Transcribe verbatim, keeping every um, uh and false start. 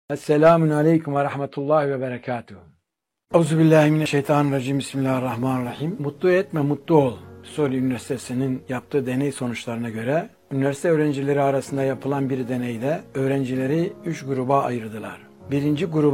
Esselamun Aleyküm ve Rahmetullahi ve Berekatuhu. Euzubillahimineşşeytanirracim. Bismillahirrahmanirrahim. Mutlu et ve mutlu ol. Suri Üniversitesi'nin yaptığı deney sonuçlarına göre üniversite öğrencileri arasında yapılan bir deneyde öğrencileri üç gruba ayırdılar. Birinci gruba